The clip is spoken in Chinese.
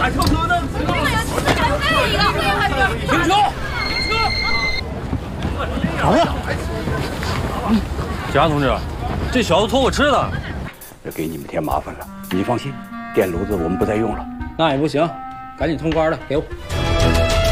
车可能知道。停车！ 啥呀？ 警察同志，这小子托我吃的。 这给你们添麻烦了。你放心，电炉子我们不再用了。 那也不行，赶紧通关的给我。